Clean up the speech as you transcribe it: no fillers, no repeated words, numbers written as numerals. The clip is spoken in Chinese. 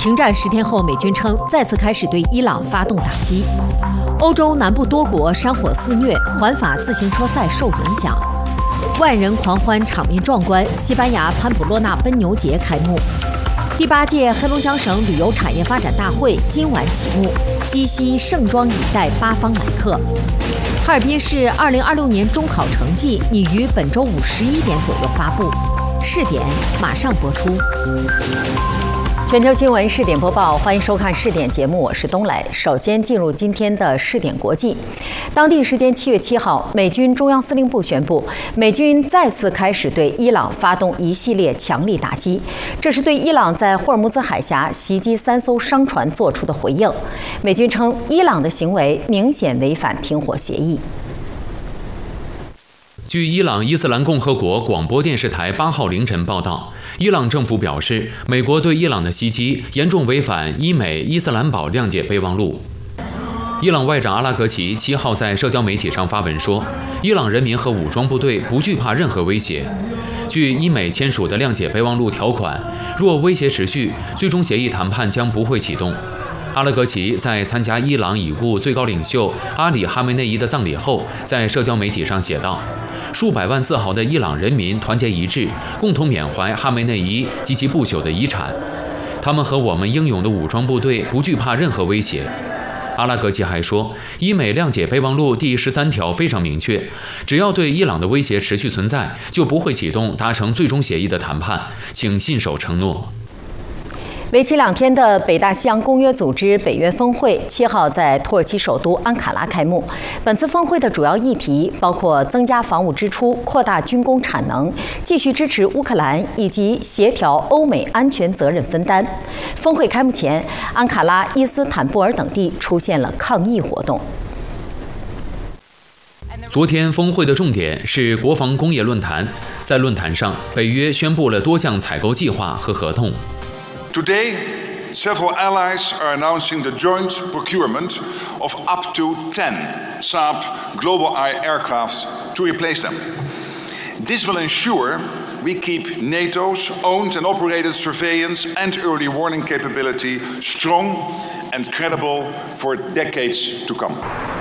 停战10天后，美军称再次开始对伊朗发动打击。欧洲南部多国山火肆虐，环法自行车赛受影响。万人狂欢，场面壮观。西班牙潘普洛纳奔牛节开幕。第8届黑龙江省旅游产业发展大会今晚启幕，鸡西盛装以待8方来客。哈尔滨市2026年中考成绩拟于本周5 11点左右发布，试点马上播出。全球新闻试点播报，欢迎收看试点节目，我是东来。首先进入今天的试点国际。当地时间7月7号，美军中央司令部宣布，美军再次开始对伊朗发动一系列强力打击，这是对伊朗在霍尔木兹海峡袭击3艘商船做出的回应。美军称，伊朗的行为明显违反停火协议。 据伊朗伊斯兰共和国广播电视台8号凌晨报道，伊朗政府表示，美国对伊朗的袭击严重违反伊美伊斯兰堡谅解备忘录。伊朗外长阿拉格齐7号在社交媒体上发文说，伊朗人民和武装部队不惧怕任何威胁。据伊美签署的谅解备忘录条款，若威胁持续，最终协议谈判将不会启动。阿拉格齐在参加伊朗已故最高领袖阿里·哈梅内伊的葬礼后，在社交媒体上写道，数百万自豪的伊朗人民团结一致，共同缅怀哈梅内伊及其不朽的遗产。他们和我们英勇的武装部队不惧怕任何威胁。阿拉格齐还说，伊美谅解备忘录第13条非常明确，只要对伊朗的威胁持续存在，就不会启动达成最终协议的谈判，请信守承诺。 为期2天的北大西洋公约组织北约峰会7号在土耳其首都安卡拉开幕。本次峰会的主要议题包括增加防务支出、扩大军工产能、继续支持乌克兰以及协调欧美安全责任分担。峰会开幕前，安卡拉、伊斯坦布尔等地出现了抗议活动。 昨天峰会的重点是国防工业论坛，在论坛上，北约宣布了多项采购计划和合同。 Today, several allies are announcing the joint procurement of up to 10 Saab Global Eye aircraft to replace them. This will ensure we keep NATO's owned and operated surveillance and early warning capability strong and credible for decades to come.